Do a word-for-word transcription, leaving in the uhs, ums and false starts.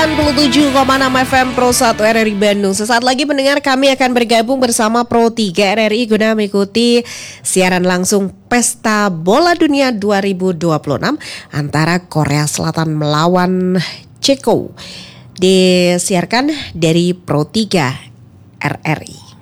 sembilan puluh tujuh koma enam F M Pro satu R R I Bandung. Sesaat lagi pendengar kami akan bergabung bersama Pro tiga R R I guna mengikuti siaran langsung Pesta Bola Dunia dua ribu dua puluh enam antara Korea Selatan melawan Ceko. Disiarkan dari Pro tiga R R I.